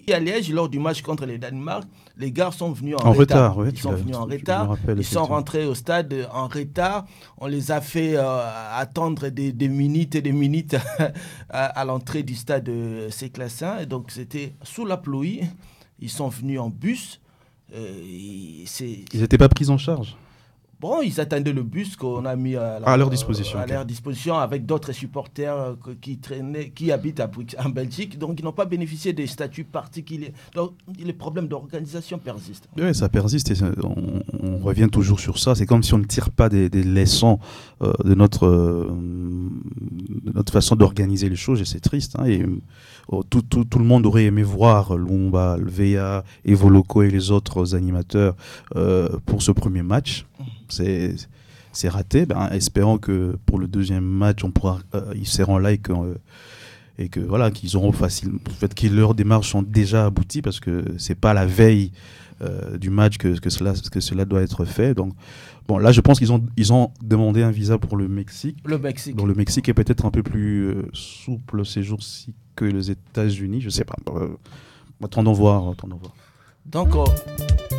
à Liège, lors du match contre le Danemark, les gars sont venus en retard. Ouais, ils sont venus en retard. Ils sont rentrés au stade en retard. On les a fait attendre des minutes et des minutes à l'entrée du stade de Séclassin. Et donc, c'était sous la pluie. Ils sont venus en bus. Ils n'étaient pas pris en charge. Bon, ils attendaient le bus qu'on a mis à leur disposition. À leur disposition avec d'autres supporters qui habitent en Belgique. Donc, ils n'ont pas bénéficié des statuts particuliers. Donc, les problèmes d'organisation persistent. Oui, ça persiste et on revient toujours sur ça. C'est comme si on ne tire pas des leçons de notre façon d'organiser les choses et c'est triste. Hein, et tout le monde aurait aimé voir Lumba, le VA, Evo Loco et les autres animateurs pour ce premier match. C'est raté. Espérons que pour le deuxième match, ils seront là et que voilà, qu'ils auront que leurs démarches sont déjà abouties parce que c'est pas la veille du match que cela doit être fait. Donc bon, là, je pense qu'ils ont demandé un visa pour le Mexique. Donc le Mexique est peut-être un peu plus souple ces jours-ci que les États-Unis. Je sais pas. Attendons voir. Donc